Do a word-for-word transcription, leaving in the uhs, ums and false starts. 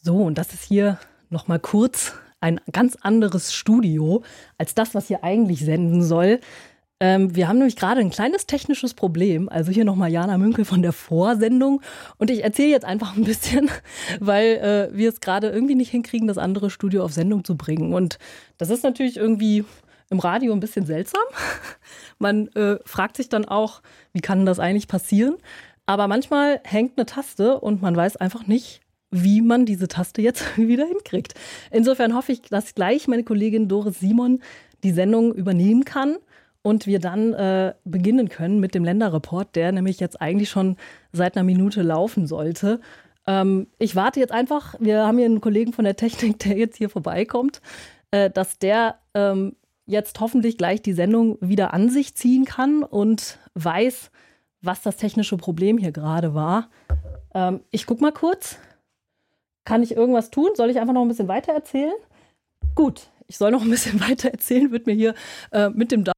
So, und das ist hier nochmal kurz ein ganz anderes Studio als das, was hier eigentlich senden soll. Ähm, wir haben nämlich gerade ein kleines technisches Problem. Also hier nochmal Jana Münkel von der Vorsendung. Und ich erzähle jetzt einfach ein bisschen, weil äh, wir es gerade irgendwie nicht hinkriegen, das andere Studio auf Sendung zu bringen. Und das ist natürlich irgendwie im Radio ein bisschen seltsam. Man äh, fragt sich dann auch, wie kann das eigentlich passieren? Aber manchmal hängt eine Taste und man weiß einfach nicht, wie man diese Taste jetzt wieder hinkriegt. Insofern hoffe ich, dass gleich meine Kollegin Doris Simon die Sendung übernehmen kann und wir dann äh, beginnen können mit dem Länderreport, der nämlich jetzt eigentlich schon seit einer Minute laufen sollte. Ähm, ich warte jetzt einfach, wir haben hier einen Kollegen von der Technik, der jetzt hier vorbeikommt, äh, dass der ähm, jetzt hoffentlich gleich die Sendung wieder an sich ziehen kann und weiß, was das technische Problem hier gerade war. Ähm, ich guck mal kurz. Kann ich irgendwas tun? Soll ich einfach noch ein bisschen weiter erzählen? Gut, ich soll noch ein bisschen weiter erzählen, wird mir hier äh, mit dem